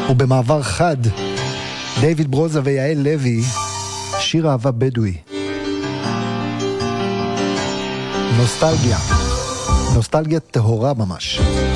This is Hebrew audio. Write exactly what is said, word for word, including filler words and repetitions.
ובמעבר חד, דיוויד ברוזה ויעל לוי, שיר אהבה בדואי. נוסטלגיה. נוסטלגיה טהורה ממש.